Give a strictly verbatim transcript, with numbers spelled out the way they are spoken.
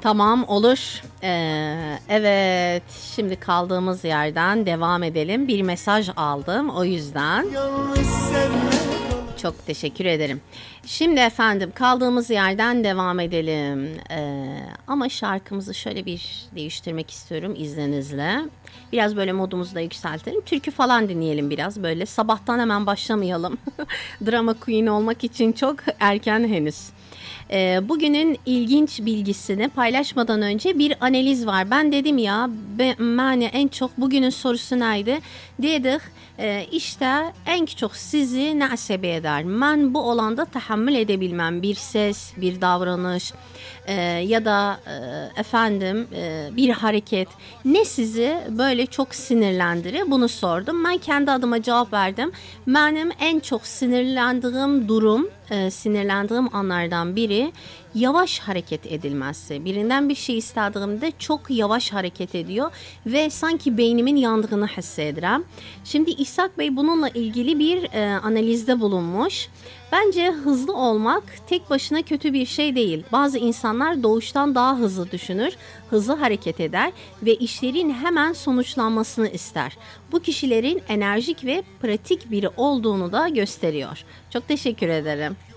Tamam, olur. Ee, evet, şimdi kaldığımız yerden devam edelim. Bir mesaj aldım, o yüzden çok teşekkür ederim. Şimdi efendim kaldığımız yerden devam edelim. Ee, ama şarkımızı şöyle bir değiştirmek istiyorum izninizle. Biraz böyle modumuzu da yükseltelim. Türkü falan dinleyelim biraz böyle. Sabahtan hemen başlamayalım. Drama queen olmak için çok erken henüz. Ee, bugünün ilginç bilgisini paylaşmadan önce bir analiz var. Ben dedim ya, ben en çok bugünün sorusu neydi? Dedik e, işte en çok sizi ne asabi eder? Ben bu olanda tahammül edebilmem. Bir ses, bir davranış e, ya da e, efendim e, bir hareket. Ne sizi böyle çok sinirlendirir? Bunu sordum. Ben kendi adıma cevap verdim. Benim en çok sinirlendiğim durum, e, sinirlendiğim anlardan biri yavaş hareket edilmezse. Birinden bir şey istediğimde çok yavaş hareket ediyor ve sanki beynimin yandığını hissederim. Şimdi İshak Bey bununla ilgili bir e, analizde bulunmuş. Bence hızlı olmak tek başına kötü bir şey değil. Bazı insanlar doğuştan daha hızlı düşünür, hızlı hareket eder ve işlerin hemen sonuçlanmasını ister. Bu kişilerin enerjik ve pratik biri olduğunu da gösteriyor. Çok teşekkür ederim.